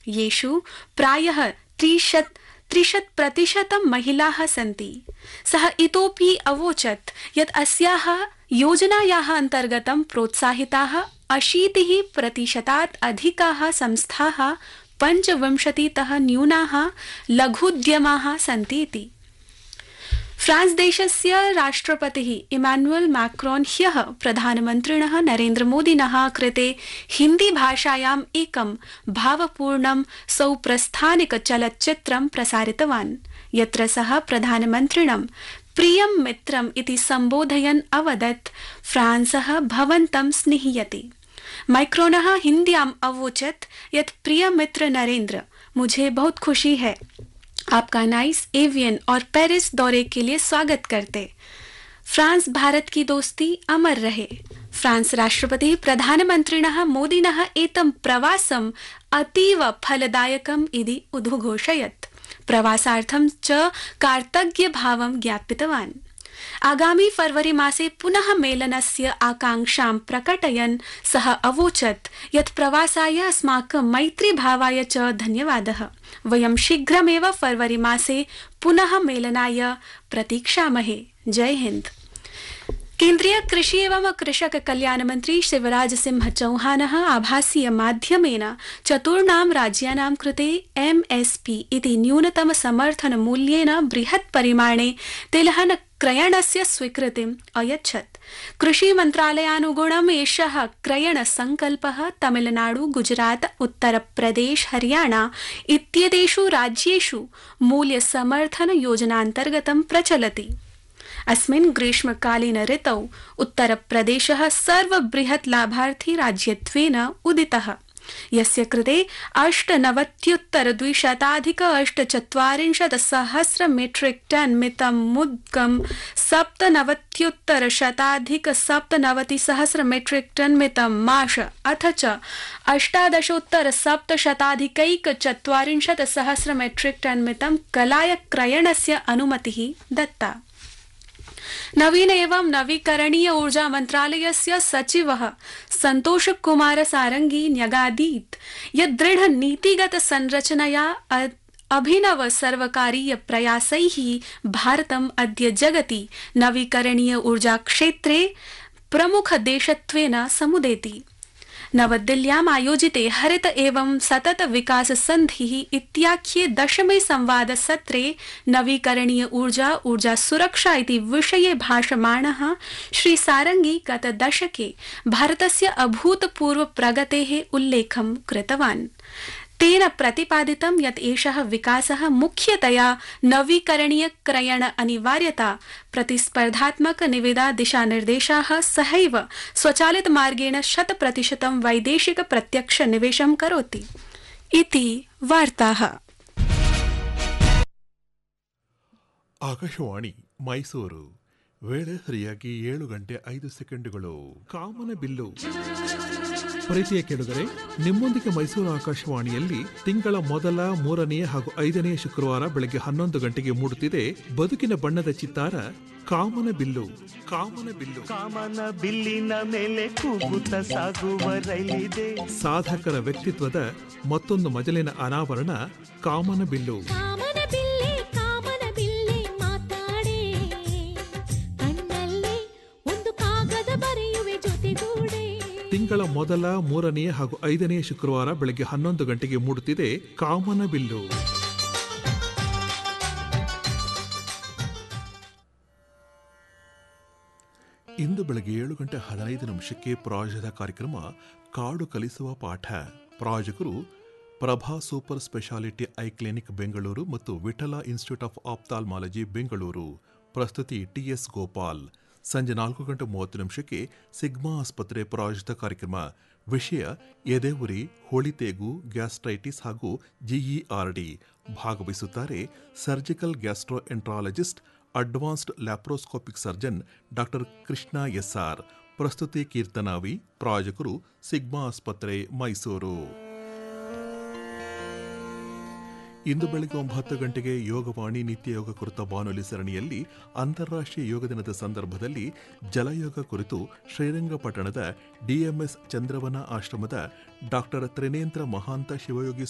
येषु प्रायः 30% महिलाः सन्ति। सः इतोपि अवोचत् यत् अस्याः योजनायाः अन्तर्गतं प्रोत्साहिताः 80% अधिकाः संस्थाः 25तः न्यूनाः लघुद्यमाः सन्ति इति। फ्रांस देशस्य राष्ट्रपतिः इमानुएल मैक्रोन ह्यः प्रधानमन्त्रिणः नरेन्द्रमोदिनः कृते हिन्दी भाषायाम् एकं भावपूर्णं सौप्रस्थानिक चलच्चित्रं प्रसारितवान्, यत्र सः प्रधानमन्त्रिणं प्रियं मित्रम् इति सम्बोधयन् अवदत् फ्रांसः भवन्तं स्निह्यति। मैक्रोनः हिन्द्याम् अवोचत् यत् प्रिय मित्र नरेंद्र, मुझे बहुत खुशी है, आपका नाइस एवियन और पेरिस दौरे के लिए स्वागत करते। फ्रांस भारत की दोस्ती अमर रहे। फ्रांस राष्ट्रपति प्रधानमन्त्रिणः मोदिनः एतं प्रवासम् अतीव फलदायकम् इति उद्घोषयत्। प्रवासार्थं च कार्तज्ञभावं ज्ञापितवान्। आगामी फरवरी मासे पुनः मेलनस्य आकांक्षां प्रकटयन् सः अवोचत् यत् प्रवासाय अस्माकं मैत्रीभावाय च धन्यवादः। वयं शीघ्रमेव फरवरी मासे पुनः मेलनाय प्रतीक्षामहे। जय हिंद। केन्द्रीय कृषि एवं कृषक कल्याण मंत्री शिवराज सिंह चौहानः आभासीय माध्यमेन चतुर्णां राज्यानां कृते MSP इति न्यूनतम समर्थन मूल्येन बृहत् परिमाणे तिलहन क्रयणस्य स्वीकृतिम् अयच्छत्। कृषि मन्त्रालयानुगुणम् एषः क्रयण संकल्पः तमिलनाडु, गुजरात, उत्तरप्रदेश, हरियाणा इत्येतेषु राज्येषु मूल्य समर्थन योजनान्तर्गतं प्रचलति। अस्मिन् ग्रीष्मकालीन ऋतौ उत्तरप्रदेशः सर्वबृहत् लाभार्थी राज्यत्वेन उदितः, यस्य कृते 98,248 मेट्रिक टन मितं मुद्गं 97,197 मेट्रिक टन मितं माश अथ च 18,740 मेट्रिक टन मितं कलाय क्रयणस्य अनुमतिः दत्ता। नवीन एवं नवीकरणीय ऊर्जा मंत्रालयस्य सचिवः संतोष कुमार सारंगी न्यगादीत् यत् दृढ़ नीतिगत संरचनया अभिनव सर्वकारीय प्रयासैः भारतम् अद्य जगति नवीकरणीय ऊर्जा क्षेत्रे प्रमुख देशत्वेन समुदेति। नवदिल्ल्याम् आयोजिते हरित एवं सतत विकास संधिः इत्याख्ये 10मे संवाद सत्रे नवीकरणीय ऊर्जा सुरक्षा इति विषये भाषमाणः श्री सारंगी गत दशके भारतस्य अभूतपूर्व प्रगतेः उल्लेखं कृतवान्। तेन प्रतिपादितं यत् एषः विकासः मुख्यतया नवीकरणीय क्रयण अनिवार्यता, प्रतिस्पर्धात्मक निविदा दिशानिर्देशाः सहैव स्वचालित मार्गेण 100% वैदेशिक प्रत्यक्ष निवेशं करोति इति वार्ताः। ಆಕಾಶವಾಣಿ ಮೈಸೂರು. ವೇಳೆ ಸರಿಯಾಗಿ 7:05 ಕಾಮನ ಬಿಲ್ಲು. ಪ್ರೀತಿಯ ಕೇಳುಗರೆ, ನಿಮ್ಮೊಂದಿಗೆ ಮೈಸೂರು ಆಕಾಶವಾಣಿಯಲ್ಲಿ ತಿಂಗಳ ಮೊದಲ, 3ನೇ ಹಾಗೂ 5ನೇ ಶುಕ್ರವಾರ ಬೆಳಗ್ಗೆ 11 ಗಂಟೆಗೆ ಮೂಡುತ್ತಿದೆ ಬದುಕಿನ ಬಣ್ಣದ ಚಿತ್ತಾರ ಕಾಮನ ಬಿಲ್ಲು. ಕಾಮನ ಬಿಲ್ಲು, ಕಾಮನ ಬಿಲ್ಲಿನ ಮೇಲೆ ಕೂಗುತ್ತ ಸಾಗುವ ರೈಲಿದೆ. ಸಾಧಕರ ವ್ಯಕ್ತಿತ್ವದ ಮತ್ತೊಂದು ಮಜಲಿನ ಅನಾವರಣ ಕಾಮನ ಬಿಲ್ಲು. ತಿಂಗಳ ಮೊದಲ, 3ನೇ ಹಾಗೂ 5ನೇ ಶುಕ್ರವಾರ ಬೆಳಗ್ಗೆ 11 ಗಂಟೆಗೆ ಮೂಡುತ್ತಿದೆ ಕಾಮನ ಬಿಲ್ಲು. ಇಂದು ಬೆಳಗ್ಗೆ 7:15 ಪ್ರಾಯೋಜಿತ ಕಾರ್ಯಕ್ರಮ ಕಾಡು ಕಲಿಸುವ ಪಾಠ. ಪ್ರಾಯೋಜಕರು Prabha super speciality eye clinic Bengaluru ಮತ್ತು ವಿಠಲ ಇನ್ಸ್ಟಿಟ್ಯೂಟ್ ಆಫ್ ಆಪ್ಥಾಲ್ಮಾಲಜಿ ಬೆಂಗಳೂರು. ಪ್ರಸ್ತುತಿ TS ಗೋಪಾಲ್. ಸಂಜೆ 4:30 ಸಿಗ್ಮಾ ಆಸ್ಪತ್ರೆ ಪ್ರಾಯೋಜಿತ ಕಾರ್ಯಕ್ರಮ. ವಿಷಯ ಎದೆ ಉರಿ, ಹೊಳಿತೇಗು, ಗ್ಯಾಸ್ಟ್ರೈಟಿಸ್ ಹಾಗೂ GERD. ಭಾಗವಹಿಸುತ್ತಾರೆ surgical gastro enterologist, advanced laparoscopic surgeon doctor Krishna SR. ಪ್ರಸ್ತುತಿ ಕೀರ್ತನಾವಿ. ಪ್ರಾಯೋಜಕರು ಸಿಗ್ಮಾ ಆಸ್ಪತ್ರೆ ಮೈಸೂರು. ಇಂದು ಬೆಳಗ್ಗೆ 9 ಗಂಟೆಗೆ ಯೋಗವಾಣಿ ನಿತ್ಯ ಯೋಗ ಕುರಿತ ಬಾನುಲಿ ಸರಣಿಯಲ್ಲಿ ಅಂತಾರಾಷ್ಟ್ರೀಯ ಯೋಗ ದಿನದ ಸಂದರ್ಭದಲ್ಲಿ ಜಲಯೋಗ ಕುರಿತು ಶ್ರೀರಂಗಪಟ್ಟಣದ DMS ಚಂದ್ರವನ ಆಶ್ರಮದ ಡಾಕ್ಟರ್ ತ್ರಿನೇಂದ್ರ ಮಹಾಂತ ಶಿವಯೋಗಿ